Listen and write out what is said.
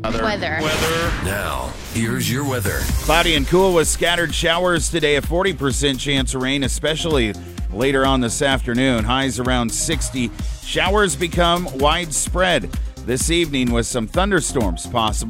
Weather. Now, here's your weather. Cloudy and cool with scattered showers today, a 40% chance of rain, especially later on this afternoon. Highs around 60. Showers become widespread this evening with some thunderstorms possible.